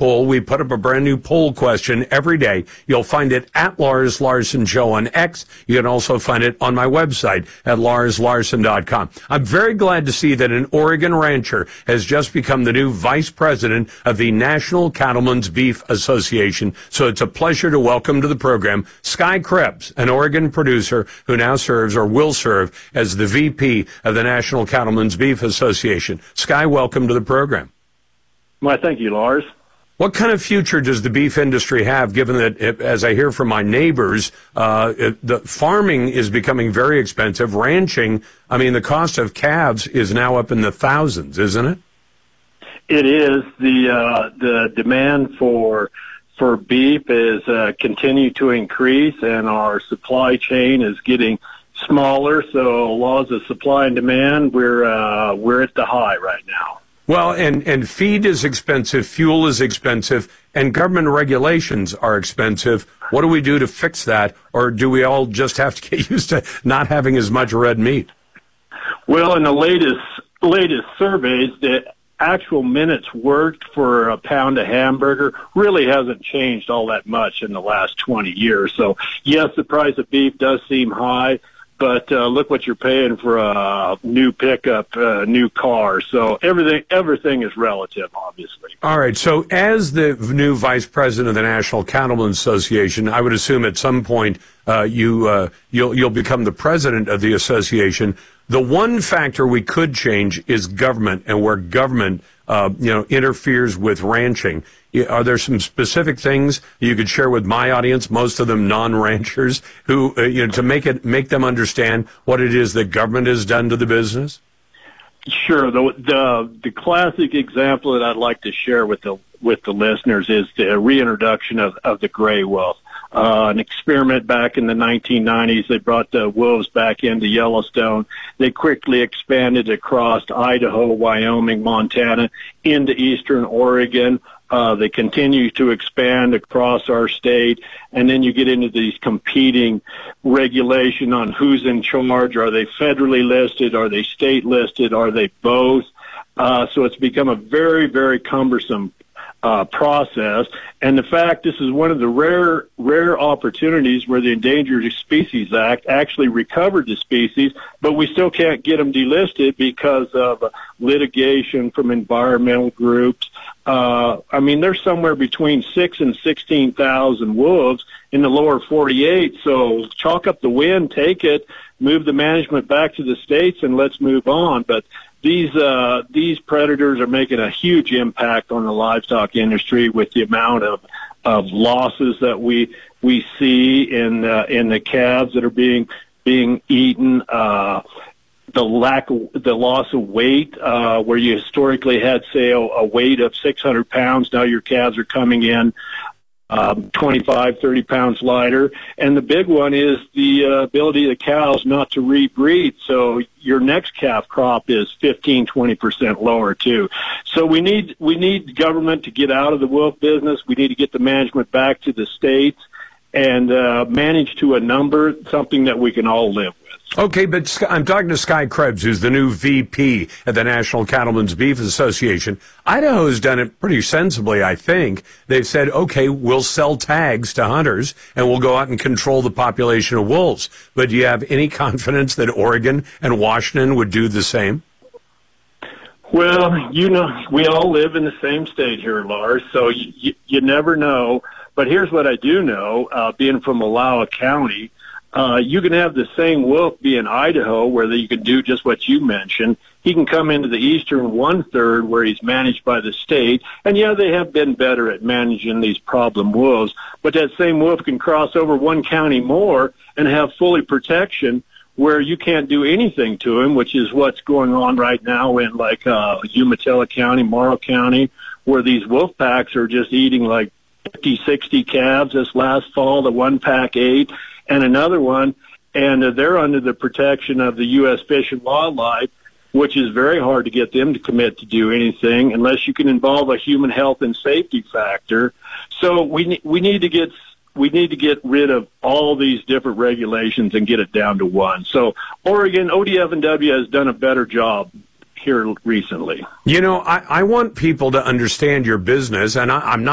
poll. We put up a brand new poll question every day. You'll find it at Lars Larson Show on X. You can also find it on my website at larslarson.com. I'm very glad to see that an Oregon rancher has just become the new vice president of the National Cattlemen's Beef Association. So it's a pleasure to welcome to the program Sky Krebs, an Oregon producer who now serves or will serve as the VP of the National Cattlemen's Beef Association. Sky, welcome to the program. Well, thank you, Lars. What kind of future does the beef industry have, given that, as I hear from my neighbors, the farming is becoming very expensive? Ranching, I mean, the cost of calves is now up in the thousands, isn't it? It is. The demand for beef is continue to increase, and our supply chain is getting smaller. So, laws of supply and demand, we're at the high right now. Well, and feed is expensive, fuel is expensive, and government regulations are expensive. What do we do to fix that, or do we all just have to get used to not having as much red meat? Well, in the latest surveys, the actual minutes worked for a pound of hamburger really hasn't changed all that much in the last 20 years. So, yes, the price of beef does seem high, but look what you're paying for a new pickup, new car. So everything is relative, obviously. All right. So as the new vice president of the National Cattlemen's Association, I would assume at some point you'll become the president of the association. The one factor we could change is government, and where government interferes with ranching. Are there some specific things you could share with my audience, most of them non-ranchers, who to make them understand what it is that government has done to the business? Sure. The classic example that I'd like to share with the listeners is the reintroduction of the gray wolf. An experiment back in the 1990s. They brought the wolves back into Yellowstone. They quickly expanded across Idaho, Wyoming, Montana, into eastern Oregon. They continue to expand across our state, and then you get into these competing regulation on who's in charge. Are they federally listed? Are they state listed? Are they both? So it's become a very, very cumbersome process. And the fact this is one of the rare opportunities where the Endangered Species Act actually recovered the species, but we still can't get them delisted because of litigation from environmental groups. There's somewhere between 6,000 and 16,000 wolves in the lower 48. So chalk up the win, take it, move the management back to the states, and let's move on. But these predators are making a huge impact on the livestock industry with the amount of losses that we see in the calves that are being eaten. The loss of weight, where you historically had, say, a weight of 600 pounds, now your calves are coming in 25, 30 pounds lighter. And the big one is the ability of the cows not to rebreed. So your next calf crop is 15, 20% lower too. So we need government to get out of the wolf business. We need to get the management back to the states and manage to a number, something that we can all live with. Okay, but I'm talking to Sky Krebs, who's the new VP at the National Cattlemen's Beef Association. Idaho's done it pretty sensibly, I think. They've said, okay, we'll sell tags to hunters, and we'll go out and control the population of wolves. But do you have any confidence that Oregon and Washington would do the same? Well, we all live in the same state here, Lars, so you never know. But here's what I do know, being from Wallowa County. You can have the same wolf be in Idaho where you can do just what you mentioned. He can come into the eastern one-third where he's managed by the state. And, yeah, they have been better at managing these problem wolves. But that same wolf can cross over one county more and have fully protection where you can't do anything to him, which is what's going on right now in, like, Umatilla County, Morrow County, where these wolf packs are just eating, like, 50, 60 calves. This last fall, the one pack ate. And another one, and they're under the protection of the U.S. Fish and Wildlife, which is very hard to get them to commit to do anything unless you can involve a human health and safety factor. So we need to get rid of all these different regulations and get it down to one. So Oregon, ODF&W has done a better job here recently. I want people to understand your business, and I'm not